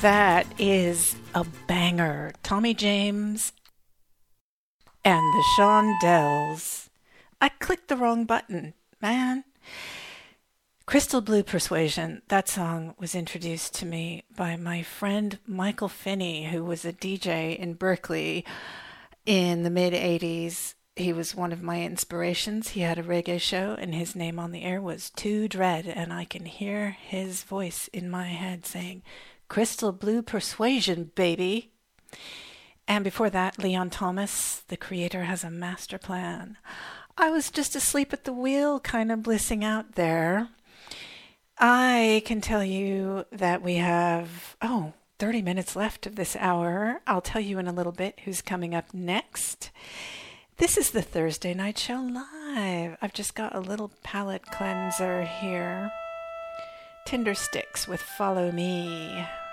That is a banger. Tommy James and the Shondells. I clicked the wrong button, man. Crystal Blue Persuasion. That song was introduced to me by my friend Michael Finney, who was a DJ in Berkeley in the mid-'80s. He was one of my inspirations. He had a reggae show, and his name on the air was Too Dread, and I can hear his voice in my head saying, Crystal Blue Persuasion, baby. And before that, Leon Thomas, The Creator Has a Master Plan. I was just asleep at the wheel, kind of blissing out there. I can tell you that we have, 30 minutes left of this hour. I'll tell you in a little bit who's coming up next. This is the Thursday Night Show Live. I've just got a little palate cleanser here. Tindersticks with Follow Me.